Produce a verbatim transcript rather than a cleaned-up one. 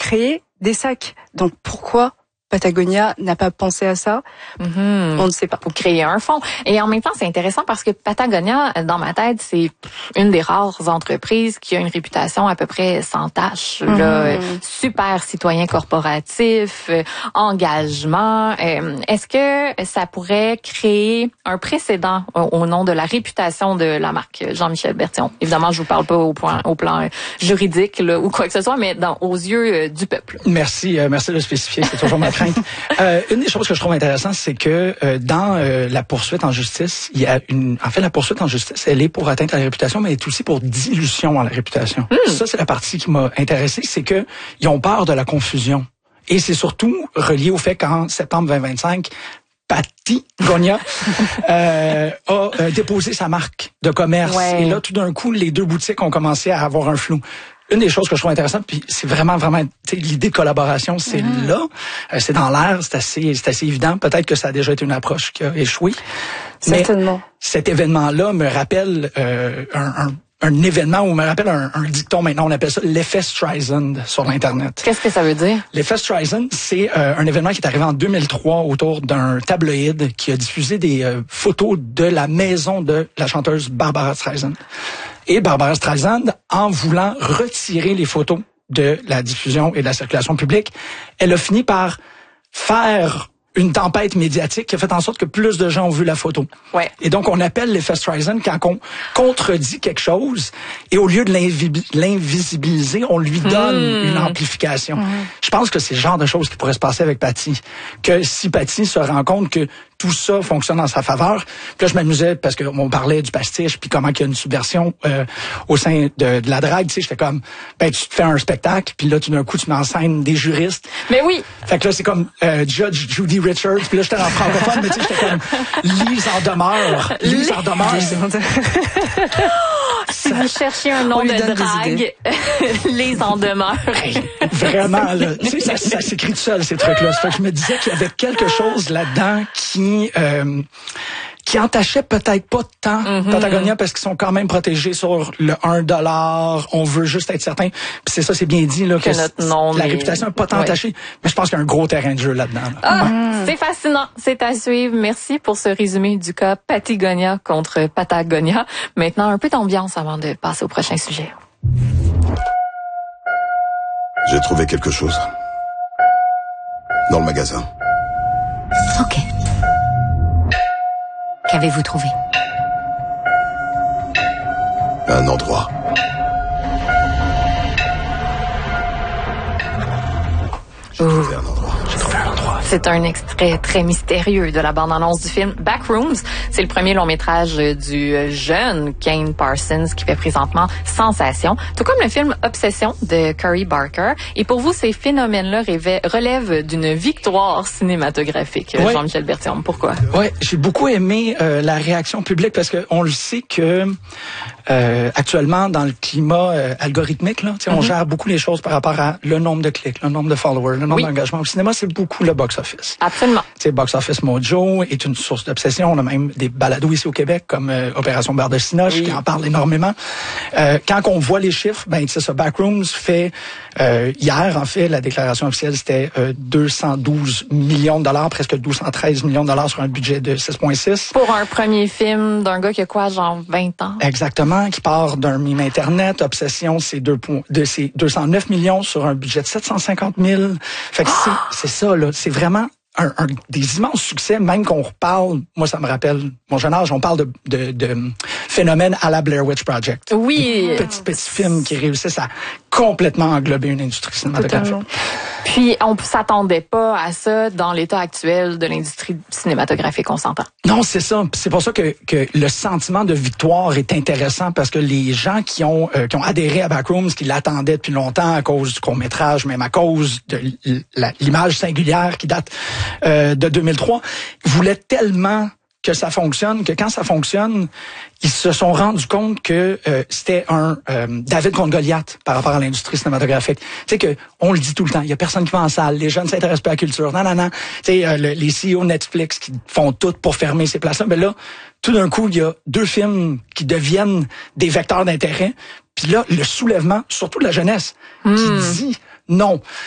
créer des sacs. Donc pourquoi Patagonia n'a pas pensé à ça? Mm-hmm. On ne sait pas. Pour créer un fonds. Et en même temps, c'est intéressant parce que Patagonia, dans ma tête, c'est une des rares entreprises qui a une réputation à peu près sans tache. Mm-hmm. Là, super citoyen corporatif, euh, engagement. Euh, est-ce que ça pourrait créer un précédent au, au nom de la réputation de la marque Jean-Michel Bertillon? Évidemment, je vous parle pas au point, au plan juridique là, ou quoi que ce soit, mais dans, aux yeux euh, du peuple. Merci, euh, merci de le spécifier. C'est toujours ma Euh, une des choses que je trouve intéressante, c'est que euh, dans euh, la poursuite en justice, il y a une. En fait, la poursuite en justice, elle est pour atteinte à la réputation, mais elle est aussi pour dilution à la réputation. Mm. Ça, c'est la partie qui m'a intéressé, c'est que ils ont peur de la confusion. Et c'est surtout relié au fait qu'en septembre vingt vingt-cinq, Patagonia euh, a euh, déposé sa marque de commerce. Ouais. Et là, tout d'un coup, les deux boutiques ont commencé à avoir un flou. Une des choses que je trouve intéressante, puis c'est vraiment, vraiment, l'idée de collaboration, c'est mmh. là, euh, c'est dans l'air, c'est assez, c'est assez évident. Peut-être que ça a déjà été une approche qui a échoué. Certainement. Mais cet événement-là me rappelle euh, un, un un événement où on me rappelle un, un dicton maintenant, on appelle ça l'effet Streisand sur l'Internet. Qu'est-ce que ça veut dire? L'effet Streisand, c'est euh, un événement qui est arrivé en deux mille trois autour d'un tabloïd qui a diffusé des euh, photos de la maison de la chanteuse Barbara Streisand. Et Barbara Streisand, en voulant retirer les photos de la diffusion et de la circulation publique, elle a fini par faire une tempête médiatique qui a fait en sorte que plus de gens ont vu la photo. Ouais. Et donc, on appelle l'effet Streisand quand on contredit quelque chose et au lieu de l'invisibiliser, on lui donne mmh. une amplification. Mmh. Je pense que c'est le genre de choses qui pourrait se passer avec Patty. Que si Patty se rend compte que tout ça fonctionne en sa faveur. Puis là, je m'amusais parce qu'on parlait du pastiche puis comment il y a une subversion euh, au sein de, de la drague. Tu sais, j'étais comme, ben, tu te fais un spectacle puis là, tout d'un coup, tu mets en scène des juristes. Mais oui! Fait que là, c'est comme euh, Judge Judy Richards. Puis là, j'étais en francophone, mais tu sais, j'étais comme Lise en demeure. Lise en demeure. Si vous cherchez un nom de drague, Lise en demeure. Hey, vraiment, là. Tu sais, ça, ça s'écrit tout seul, ces trucs-là. Ça fait que je me disais qu'il y avait quelque chose là-dedans qui... Euh, qui entachait peut-être pas tant mm-hmm. Patagonia parce qu'ils sont quand même protégés sur le un dollar. On veut juste être certain. Puis c'est ça, c'est bien dit là que, que notre nom la est... réputation n'est pas tant entachée. Ouais. Mais je pense qu'il y a un gros terrain de jeu là-dedans. Là. Ah, mm. C'est fascinant. C'est à suivre. Merci pour ce résumé du cas Patagonia contre Patagonia. Maintenant, un peu d'ambiance avant de passer au prochain sujet. J'ai trouvé quelque chose. Dans le magasin. Ok. Qu'avez-vous trouvé? Un endroit. J'ai trouvé un endroit. J'ai trouvé un endroit. C'est un extrait très mystérieux de la bande-annonce du film Backrooms. C'est le premier long-métrage du jeune Kane Parsons qui fait présentement sensation, tout comme le film Obsession de Curry Barker. Et pour vous, ces phénomènes-là relèvent d'une victoire cinématographique, ouais. Jean-Michel Bertillon. Pourquoi? Ouais, j'ai beaucoup aimé euh, la réaction publique parce que on le sait que euh, actuellement dans le climat euh, algorithmique, là, mm-hmm. on gère beaucoup les choses par rapport à le nombre de clics, le nombre de followers, le nombre oui. d'engagements. Au cinéma, c'est beaucoup le box-office. Absolument. Tu sais, Box Office Mojo est une source d'obsession. On a même des balados ici au Québec comme euh, Opération Beurre de Cinoche oui. qui en parle énormément. Euh, quand on voit les chiffres, ben c'est ça. Backrooms fait euh, hier en fait la déclaration officielle c'était euh, deux cent douze millions de dollars, presque deux cent treize millions de dollars sur un budget de six virgule six. Pour un premier film d'un gars qui a quoi, genre vingt ans. Exactement, qui part d'un mime internet. Obsession, c'est deux de c'est deux cent neuf millions sur un budget de sept cent cinquante mille. Fait que oh! c'est c'est ça là, c'est vraiment Un, un, des immenses succès, même qu'on reparle, moi ça me rappelle mon jeune âge, on parle de, de, de phénomènes à la Blair Witch Project. Oui. Des petits, petits films qui réussissent à complètement englober une industrie cinématographique. Totalement. Puis on s'attendait pas à ça dans l'état actuel de l'industrie cinématographique, on s'entend. Non, c'est ça. C'est pour ça que, que le sentiment de victoire est intéressant parce que les gens qui ont euh, qui ont adhéré à Backrooms, qui l'attendaient depuis longtemps à cause du court-métrage, même à cause de l'image singulière qui date euh, de deux mille trois, voulaient tellement que ça fonctionne, que quand ça fonctionne, ils se sont rendus compte que euh, c'était un euh, David contre Goliath par rapport à l'industrie cinématographique. Tu sais que on le dit tout le temps, il y a personne qui va en salle, les jeunes s'intéressent pas à la culture. Non, non, non. Tu sais, euh, le, les C E O Netflix qui font tout pour fermer ces places-là, mais là, tout d'un coup, il y a deux films qui deviennent des vecteurs d'intérêt. Puis là, le soulèvement, surtout de la jeunesse, mmh. qui dit non.